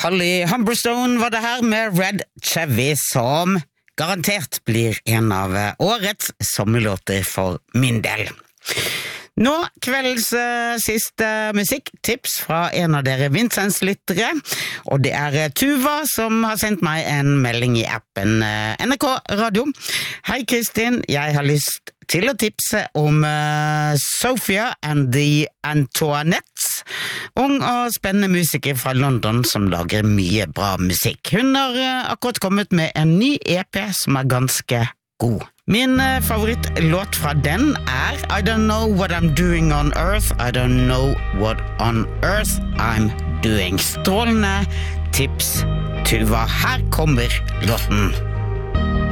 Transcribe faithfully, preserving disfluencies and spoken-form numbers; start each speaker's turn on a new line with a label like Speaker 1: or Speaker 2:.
Speaker 1: Holly Humberstone var det her med Red Chevy, som garantert blir en av årets sommerlåter for min del. Nå kveldens uh, siste musikktips fra en av dere Vincents-lyttere, og det er Tuva som har sendt meg en melding i appen uh, N R K Radio. Hei Kristin, jeg har lyst til å tipse om uh, Sophia and the Antoinettes, ung og spennende musiker fra London som lager mye bra musikk. Hun har uh, akkurat kommet med en ny E P som er ganske god. Min uh, favorittlåt fra den er I don't know what I'm doing on earth, I don't know what on earth I'm doing. Strålende tips, Tuva. Her kommer låten.